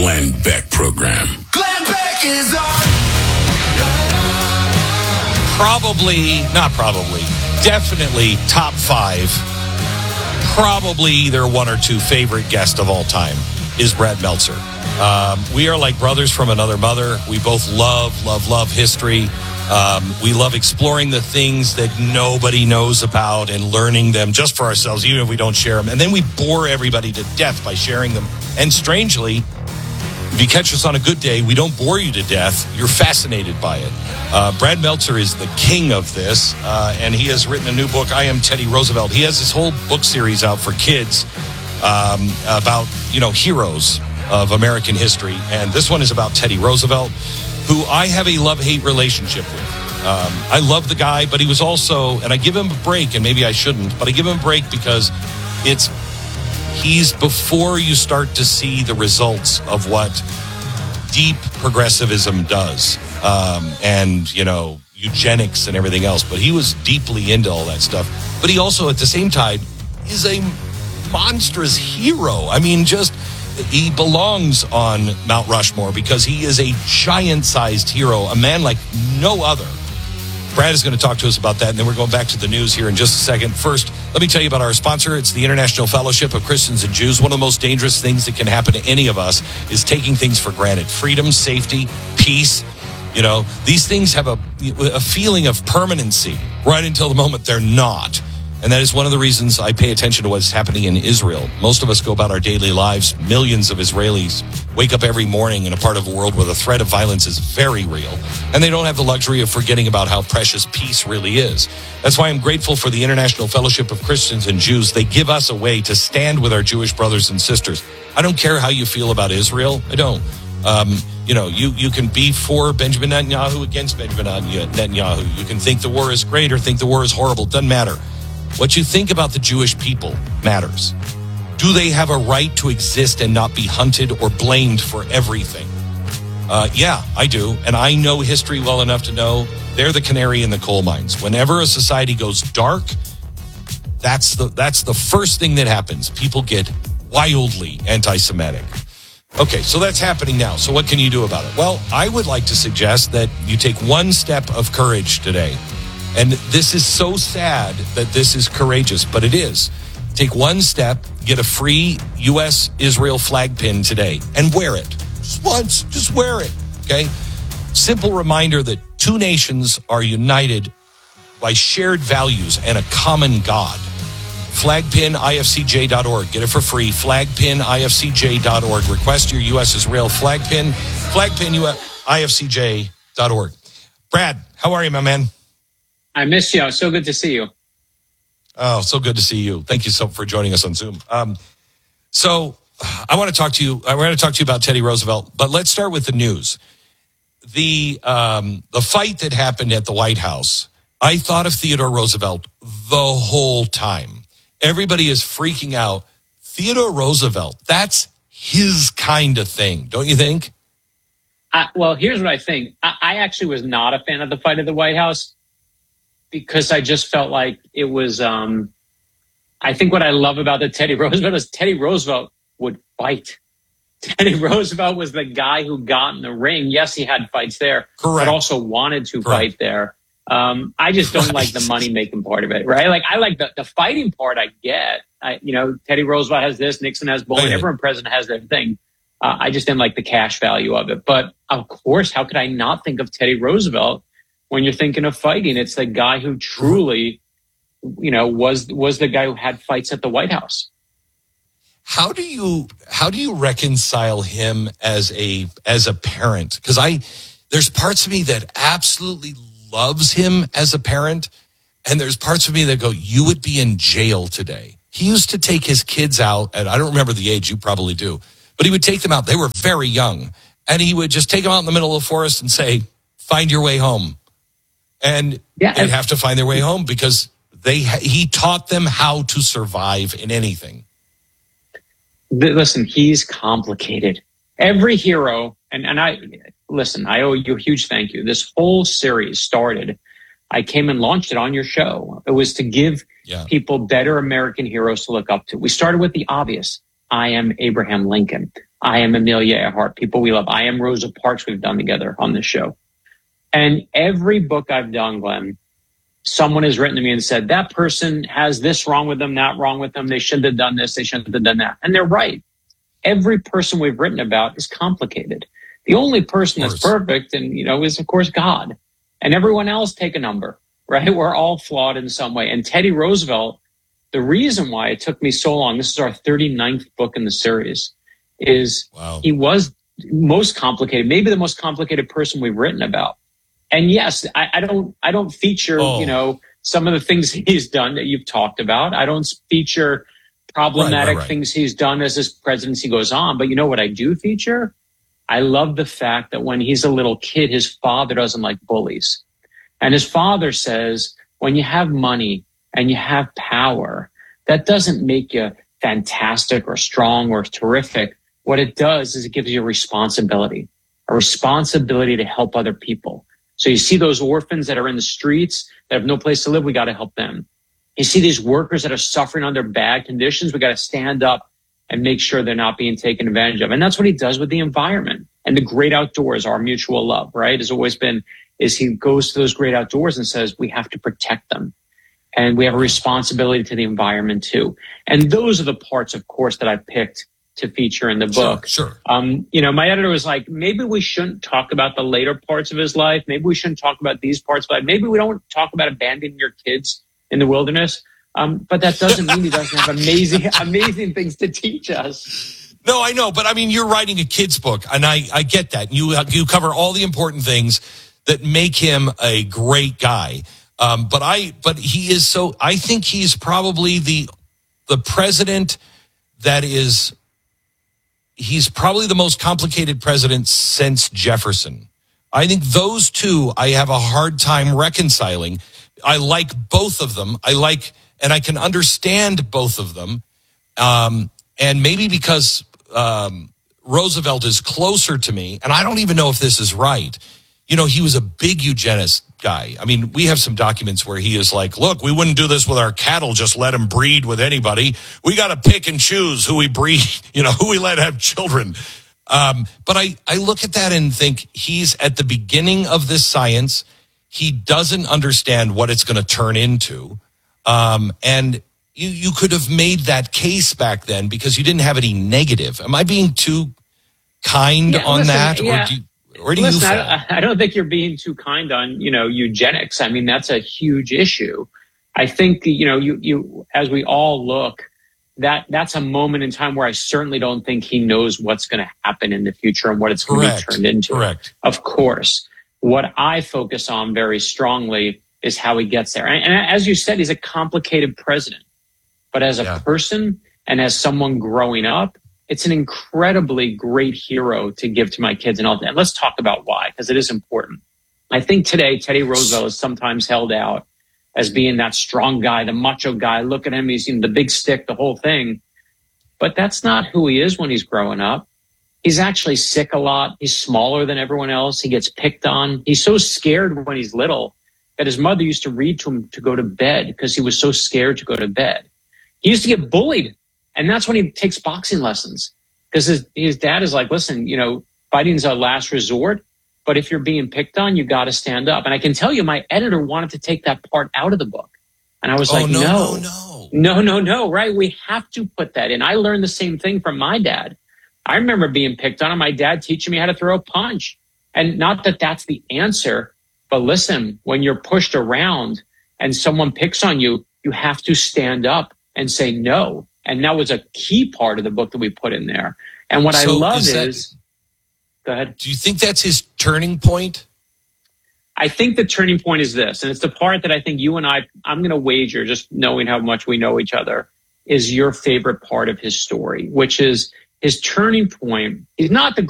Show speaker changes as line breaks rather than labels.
Glenn Beck Program.
Glenn Beck is on.
Definitely top 5. Probably either one or two favorite guest of all time is Brad Meltzer. We are like brothers from another mother. We both love history. We love exploring the things that nobody knows about and learning them just for ourselves, even if we don't share them. And then we bore everybody to death by sharing them. And strangely, if you catch us on a good day, we don't bore you to death. You're fascinated by it. Brad Meltzer is the king of this, and he has written a new book, I Am Teddy Roosevelt. He has this whole book series out for kids about, heroes of American history. And this one is about Teddy Roosevelt, who I have a love-hate relationship with. I love the guy, but he was also, and I give him a break, and maybe I shouldn't, but I give him a break because he's before you start to see the results of what deep progressivism does, and, eugenics and everything else. But he was deeply into all that stuff. But he also, at the same time, is a monstrous hero. I mean, he belongs on Mount Rushmore because he is a giant-sized hero, a man like no other. Brad is going to talk to us about that, and then we're going back to the news here in just a second. First, let me tell you about our sponsor. It's the International Fellowship of Christians and Jews. One of the most dangerous things that can happen to any of us is taking things for granted. Freedom, safety, peace. These things have a feeling of permanency right until the moment they're not. And that is one of the reasons I pay attention to what's happening in Israel. Most of us go about our daily lives. Millions of Israelis wake up every morning in a part of the world where the threat of violence is very real. And they don't have the luxury of forgetting about how precious peace really is. That's why I'm grateful for the International Fellowship of Christians and Jews. They give us a way to stand with our Jewish brothers and sisters. I don't care how you feel about Israel. I don't. You can be for Benjamin Netanyahu, against Benjamin Netanyahu. You can think the war is great or think the war is horrible. Doesn't matter. What you think about the Jewish people matters. Do they have a right to exist and not be hunted or blamed for everything? Yeah, I do. And I know history well enough to know they're the canary in the coal mines. Whenever a society goes dark, that's the first thing that happens. People get wildly anti-Semitic. Okay, so that's happening now. So what can you do about it? Well, I would like to suggest that you take one step of courage today. And this is so sad that this is courageous, but it is. Take one step, get a free U.S.-Israel flag pin today, and wear it. Just once, just wear it, okay? Simple reminder that two nations are united by shared values and a common God. Flagpinifcj.org. Get it for free. Flagpinifcj.org. Request your U.S.-Israel flag pin. Flagpinifcj.org. Brad, how are you, my man?
I miss you. So good to see you.
Oh, so good to see you. Thank you so for joining us on Zoom. So I want to talk to you. I want to talk to you about Teddy Roosevelt, but let's start with the news. The fight that happened at the White House. I thought of Theodore Roosevelt the whole time. Everybody is freaking out. Theodore Roosevelt, that's his kind of thing, don't you think?
Well, here's what I think. I actually was not a fan of the fight at the White House, because I just felt like it was, I think what I love about the Teddy Roosevelt is Teddy Roosevelt would fight. Teddy Roosevelt was the guy who got in the ring. Yes, he had fights there,
Correct.
but also wanted to fight there. I just don't like the money-making part of it, right? Like, I like the fighting part I get. Teddy Roosevelt has this, Nixon has Bowling, every president has their thing. I just didn't like the cash value of it. But, of course, how could I not think of Teddy Roosevelt when you're thinking of fighting? It's the guy who truly, was the guy who had fights at the White House.
How do you reconcile him as a parent? Because there's parts of me that absolutely loves him as a parent, and there's parts of me that go, you would be in jail today. He used to take his kids out, and I don't remember the age, you probably do, but he would take them out. They were very young, and he would just take them out in the middle of the forest and say, find your way home. And they'd have to find their way home because he taught them how to survive in anything.
Listen, he's complicated. Every hero, and I owe you a huge thank you. This whole series started, I came and launched it on your show. It was to give people better American heroes to look up to. We started with the obvious. I am Abraham Lincoln. I Am Amelia Earhart, People We Love. I Am Rosa Parks, we've done together on this show. And every book I've done, Glenn, someone has written to me and said, that person has this wrong with them, that wrong with them. They shouldn't have done this. They shouldn't have done that. And they're right. Every person we've written about is complicated. The only person that's perfect and, is of course God, and everyone else take a number, right? We're all flawed in some way. And Teddy Roosevelt, the reason why it took me so long, this is our 39th book in the series, is He was most complicated, maybe the most complicated person we've written about. And yes, I don't feature, some of the things he's done that you've talked about. I don't feature problematic things he's done as his presidency goes on. But you know what I do feature? I love the fact that when he's a little kid, his father doesn't like bullies. And his father says, when you have money and you have power, that doesn't make you fantastic or strong or terrific. What it does is it gives you a responsibility to help other people. So you see those orphans that are in the streets that have no place to live, we got to help them. You see these workers that are suffering under bad conditions, we got to stand up and make sure they're not being taken advantage of. And that's what he does with the environment and the great outdoors, our mutual love, right? Has always been, is he goes to those great outdoors and says, we have to protect them. And we have a responsibility to the environment too. And those are the parts, of course, that I picked to feature in the book.
Sure.
My editor was like, maybe we shouldn't talk about the later parts of his life. Maybe we shouldn't talk about these parts of life. Maybe we don't talk about abandoning your kids in the wilderness. But that doesn't mean he doesn't have amazing things to teach us.
No, I know. But I mean, you're writing a kid's book, and I get that. You cover all the important things that make him a great guy. But he is so, I think he's probably the president that is, he's probably the most complicated president since Jefferson. I think those two I have a hard time reconciling. I like both of them. And I can understand both of them. And maybe because Roosevelt is closer to me, and I don't even know if this is right. He was a big eugenist guy. I mean, we have some documents where he is like, look, we wouldn't do this with our cattle, just let them breed with anybody. We got to pick and choose who we breed, who we let have children. But I look at that and think he's at the beginning of this science. He doesn't understand what it's going to turn into. And you could have made that case back then because you didn't have any negative. Am I being too kind on that?
Yeah.
Or do you fall?
I don't think you're being too kind on, eugenics. I mean, that's a huge issue. I think, you as we all look, that's a moment in time where I certainly don't think he knows what's going to happen in the future and what it's going to be turned into.
Correct.
Of course. What I focus on very strongly is how he gets there. And as you said, he's a complicated president. But as a person and as someone growing up, it's an incredibly great hero to give to my kids. And let's talk about why, because it is important. I think today, Teddy Roosevelt is sometimes held out as being that strong guy, the macho guy. Look at him. He's the big stick, the whole thing. But that's not who he is when he's growing up. He's actually sick a lot. He's smaller than everyone else. He gets picked on. He's so scared when he's little that his mother used to read to him to go to bed because he was so scared to go to bed. He used to get bullied. And that's when he takes boxing lessons because his dad is like, listen, fighting's a last resort, but if you're being picked on, you got to stand up. And I can tell you, my editor wanted to take that part out of the book. And I was no, right? We have to put that in. I learned the same thing from my dad. I remember being picked on and my dad teaching me how to throw a punch. And not that that's the answer, but listen, when you're pushed around and someone picks on you, you have to stand up and say no. And that was a key part of the book that we put in there. And what I love is go ahead.
Do you think that's his turning point?
I think the turning point is this, and it's the part that I think you and I'm going to wager, just knowing how much we know each other, is your favorite part of his story, which is his turning point. He's not the